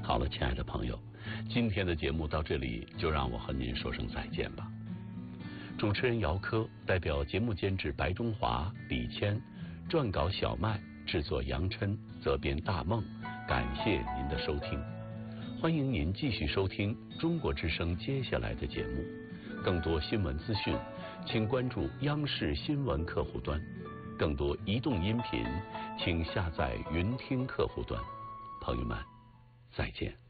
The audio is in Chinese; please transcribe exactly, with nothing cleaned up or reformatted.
好了，亲爱的朋友，今天的节目到这里就让我和您说声再见吧。主持人姚科代表节目监制白中华、李谦，撰稿小麦，制作杨琛，责编大梦，感谢您的收听。欢迎您继续收听中国之声接下来的节目。更多新闻资讯，请关注央视新闻客户端。更多移动音频，请下载云听客户端。朋友们，再见。